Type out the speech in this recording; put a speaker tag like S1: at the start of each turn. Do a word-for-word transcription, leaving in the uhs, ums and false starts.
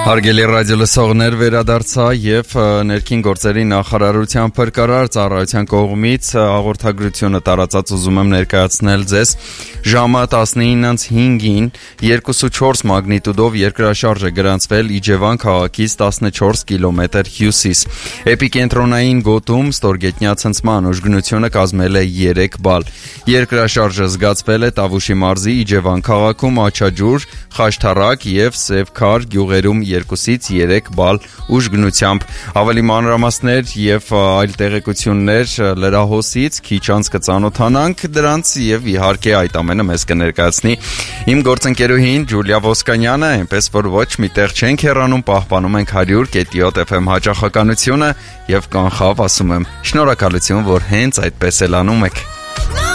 S1: Հարգելի ռադիոլսողներ, վերադարձա եւ ներքին գործերի նախարարության փրկարար ծառայության կողմից հաղորդագրությունը տարածած ուզում եմ ներկայացնել ձեզ ժամը տասնինից հինգին երկու կողմը չորս մագնիտուդով երկրաշարժ է գրանցվել Իջևան քաղաքից տասնչորս կիլոմետր հյուսիս։ Էպիկենտրոնային գոտում ստորգետնյա ցնցման ուժգնությունը կազմել է երեք բալ։ Երկրաշարժը զգացվել է Տավուշի մարզի Իջևան քաղաքում, Աչաջուր, Խաշթարակ եւ Սևքար գյուղերում երկուսից երեք բալ ուժգնությամբ։ Ավելի մանրամասներ եւ այլ տեղեկություններ լրահոսից քիչ անց կծանոթանանք դրանց եւ իհարկե այդ ամենը մեզ կներկայացնի իմ գործընկերուհին Ջուլիա Ոսկանյանը, այնպես որ ոչ միտեղ չենք հեռանում, պահպանում ենք հարյուր կետի յոթ էֆ էմ հաճախականությունը եւ կանխավ ասում եմ շնորհակալություն, որ հենց այդպես էլ անում եք։